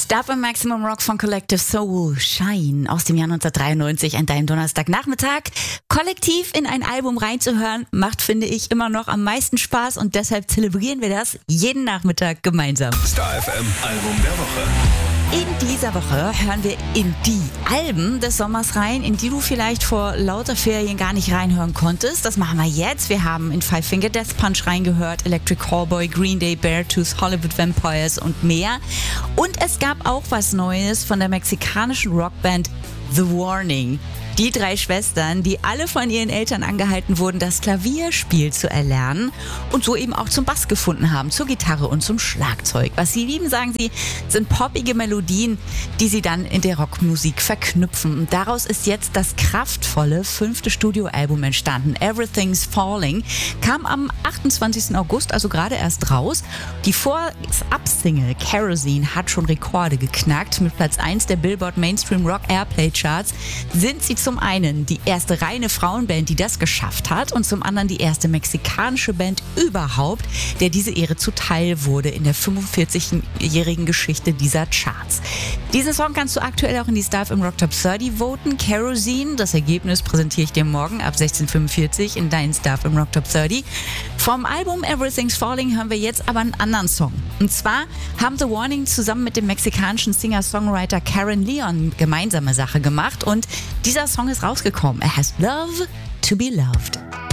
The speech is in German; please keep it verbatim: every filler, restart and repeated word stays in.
Stuff im Maximum Rock von Collective Soul, Shine aus dem Jahr neunzehnhundertdreiundneunzig an deinem Donnerstagnachmittag. Kollektiv in ein Album reinzuhören, macht, finde ich, immer noch am meisten Spaß und deshalb zelebrieren wir das jeden Nachmittag gemeinsam. Star F M Album der Woche. In dieser Woche hören wir in die Alben des Sommers rein, in die du vielleicht vor lauter Ferien gar nicht reinhören konntest. Das machen wir jetzt. Wir haben in Five Finger Death Punch reingehört, Electric Callboy, Green Day, Beartooth, Hollywood Vampires und mehr. Und es gab auch was Neues von der mexikanischen Rockband The Warning. Die drei Schwestern, die alle von ihren Eltern angehalten wurden, das Klavierspiel zu erlernen und so eben auch zum Bass gefunden haben, zur Gitarre und zum Schlagzeug. Was sie lieben, sagen sie, sind poppige Melodien, die sie dann in der Rockmusik verknüpfen. Und daraus ist jetzt das kraftvolle fünfte Studioalbum entstanden. Everything's Falling kam am achtundzwanzigsten August, also gerade erst raus. Die Vorab-Single Kerosene hat schon Rekorde geknackt. Mit Platz eins der Billboard Mainstream Rock Airplay Charts sind sie zum einen die erste reine Frauenband, die das geschafft hat, und zum anderen die erste mexikanische Band überhaupt, der diese Ehre zuteil wurde in der fünfundvierzigjährigen Geschichte dieser Charts. Diesen Song kannst du aktuell auch in die Star F M Rock Top dreißig voten. Kerosene, das Ergebnis präsentiere ich dir morgen ab sechzehn Uhr fünfundvierzig in deinen Star F M Rock Top dreißig. Vom Album Everything's Falling hören wir jetzt aber einen anderen Song. Und zwar haben The Warning zusammen mit dem mexikanischen Singer-Songwriter Karen Leon gemeinsame Sache gemacht und dieser Song ist rausgekommen. Er heißt Love to be Loved.